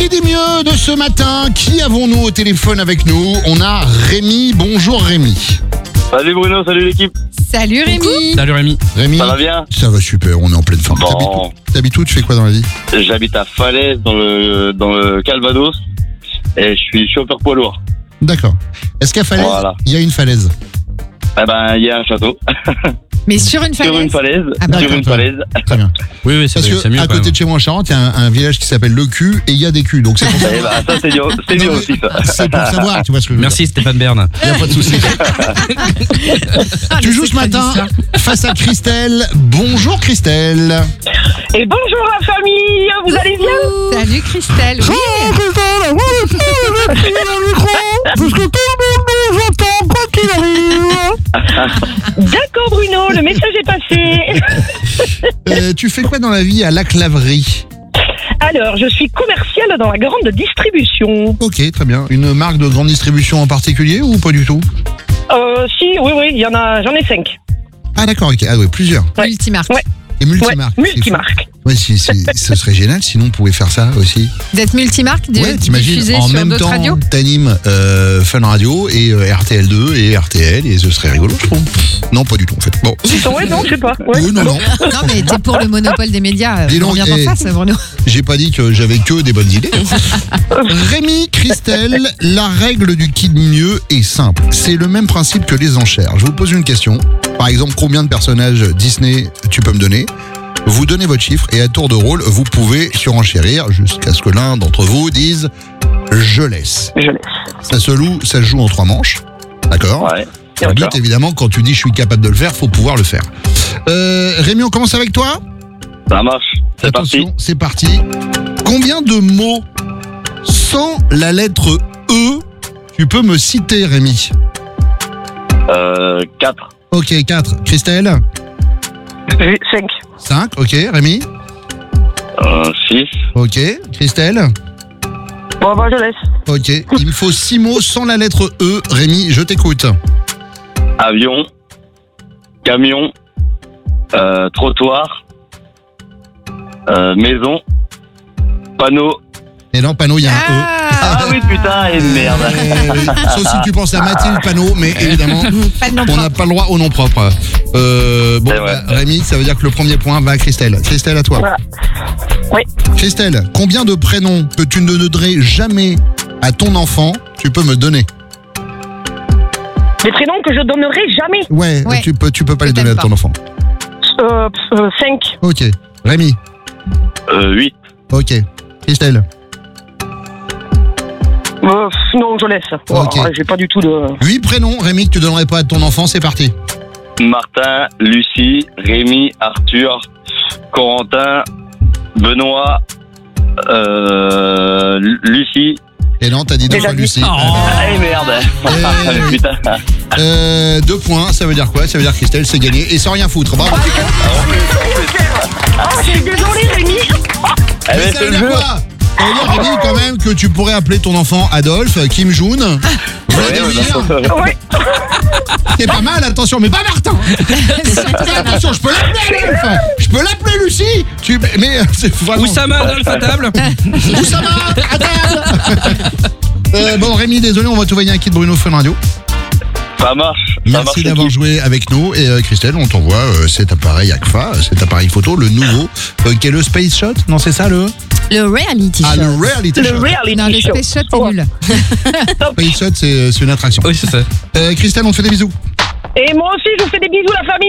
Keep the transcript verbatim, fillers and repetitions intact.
Qui dit mieux de ce matin? Qui avons-nous au téléphone avec nous? On a Rémi. Bonjour Rémi. Salut Bruno, salut l'équipe. Salut Rémi. Salut Rémi. Rémi, Ça va bien? ça va super, on est en pleine forme. Bon. T'habites où T'habites où? Tu fais quoi dans la vie? J'habite à Falaise dans le dans le Calvados et je suis chauffeur poids lourd. D'accord. Est-ce qu'à Falaise, Voilà. il y a une falaise? Eh ben il y a un château Mais sur une falaise. sur une falaise, Ah bah, sur une d'accord. falaise. Très bien. Oui, oui, c'est Parce c'est que mieux. à quand côté même. de chez moi en Charente, il y a un, un village qui s'appelle Le Cul et il y a des culs. Donc c'est pour, Eh ben ça c'est bien, c'est bien Non, mais aussi ça. c'est pour savoir, tu vois ce que je veux Merci Stéphane Bern. dire. Il n'y a pas de souci. Ah, Tu le joues ce secret matin d'histoire. face à Christelle. Bonjour Christelle. Et bonjour la famille, vous allez bien? Salut Christelle. Oui. Parce que tout le monde nous entend quoi qu'il arrive. D'accord Bruno, le message est passé. Euh, tu fais quoi dans la vie à Lac Laverie? Alors, je suis commerciale dans la grande distribution. Ok, très bien. Une marque de grande distribution en particulier ou pas du tout? Euh, si, oui, oui, il y en a, j'en ai cinq. Ah d'accord, ok. Ah oui, plusieurs. Ouais. Multimarque. Ouais. Et Ouais, multimarques. multimarque. Ouais, si, si, ce serait génial, sinon on pouvait faire ça aussi. Vous êtes multimarque de, Ouais, t'imagines, diffusé en sur même d'autres temps, radios. t'animes euh, Fun Radio et euh, R T L deux et R T L et ce serait rigolo, je trouve. Non, pas du tout en fait. Bon. Ouais, non, je sais pas. Ouais. Oui, non, non. Non mais t'es pour le monopole des médias. Dis On donc, revient en et- face, Bruno. J'ai pas dit que j'avais que des bonnes idées. Rémi, Christelle, la règle du qui de mieux est simple. C'est le même principe que les enchères. Je vous pose une question. Par exemple, combien de personnages Disney tu peux me donner? Vous donnez votre chiffre et à tour de rôle, vous pouvez surenchérir jusqu'à ce que l'un d'entre vous dise « je laisse Je laisse. ». Ça se loue, ça se joue en trois manches. D'accord? Ouais. Le but, D'accord. évidemment, quand tu dis « je suis capable de le faire », faut pouvoir le faire. Euh, Rémi, on commence avec toi? Ça marche. C'est parti. Attention, c'est parti. Combien de mots sans la lettre E tu peux me citer, Rémi? Euh, quatre. Ok, quatre. Christelle? cinq. cinq. Ok, Rémi? Euh, six. Ok, Christelle? Bon, bah, je laisse. Ok, il me faut six mots sans la lettre E. Rémi, je t'écoute. Avion. Camion. Euh, trottoir. Euh, maison. Panneau. Et dans panneau, il y a un E. Ah oui putain, et merde. Euh, sauf si tu penses à Mathilde Panneau, mais évidemment, Pas de nom on propre. n'a pas le droit au nom propre. Euh, bon, Eh ouais. bah, Rémi, ça veut dire que le premier point va à Christelle. Christelle, à toi. Voilà. Oui. Christelle, combien de prénoms que tu ne donnerais jamais à ton enfant, tu peux me donner? Des prénoms que je donnerai jamais. Ouais, Ouais. tu peux, tu peux pas les Je donner à t'aime ton pas. enfant. Euh, euh, cinq. Ok. Rémi, Euh, huit. ok. Christelle, Euh, non, je laisse. Ok. Oh, j'ai pas du tout de... huit prénoms, Rémi, que tu donnerais pas à ton enfant, c'est parti. Martin, Lucie, Rémi, Arthur, Corentin, Benoît, euh, Lu- Lucie. Et non, t'as dit deux Déjà fois dit. Lucie. Ah et merde. Eh. Putain. Euh, deux points, ça veut dire quoi? Ça veut dire Christelle, c'est gagné. Et sans rien foutre, bravo. Ah, je suis désolée, Rémi. Eh Mais ben, ça c'est veut le dire jeu. quoi? Ça veut dire, Rémi, quand même, que tu pourrais appeler ton enfant Adolphe, Kim Jong. Ouais, Vladimir. ouais, Ouais. C'est pas mal, attention, mais pas Martin. Attention, je peux l'appeler Adolphe. Je peux l'appeler Lucie. Tu... Mais euh, c'est vraiment... Oussama Adolphe à table. Oussama, à table. euh, Bon, Rémi, désolé, on va t'envoyer un kit Bruno Fun Radio. Ça marche. Ça marche, Merci d'avoir l'équipe. joué avec nous. Et euh, Christelle, on t'envoie euh, cet appareil A C F A, cet appareil photo, le nouveau, euh, qui est le Space Shot. Non, c'est ça le... Le reality Ah, show. le Reality Le Shot. reality Non, le show. space shot, c'est Oh. nul. Space Shot, c'est c'est une attraction. Oui, c'est ça. Euh, Christelle, on te fait des bisous. Et moi aussi, je vous fais des bisous, la famille.